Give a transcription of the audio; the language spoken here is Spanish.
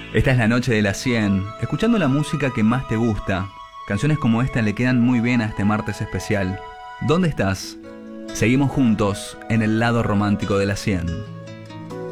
Esta es la noche de las 100, escuchando la música que más te gusta. Canciones como esta le quedan muy bien a este martes especial. ¿Dónde estás? Seguimos juntos en el lado romántico de las 100.